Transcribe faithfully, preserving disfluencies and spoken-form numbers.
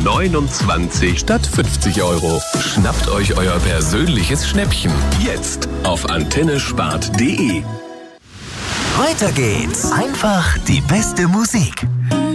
neunundzwanzig statt fünfzig Euro. Schnappt euch euer persönliches Schnäppchen. Jetzt auf antenne spart punkt de. Weiter geht's. Einfach die beste Musik.